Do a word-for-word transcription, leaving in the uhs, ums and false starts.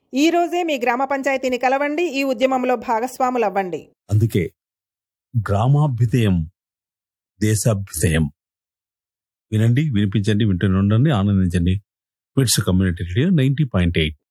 ఈ రోజే మీ గ్రామ పంచాయతీని కలవండి, ఈ ఉద్యమంలో భాగస్వాములవ్వండి. అందుకే గ్రామాభ్యుదయం దేశాభ్యుదయం. వినండి, వినిపించండి, వింటూనే ఉండండి, ఆనందించండి. మిట్స్ community radio ninety point eight.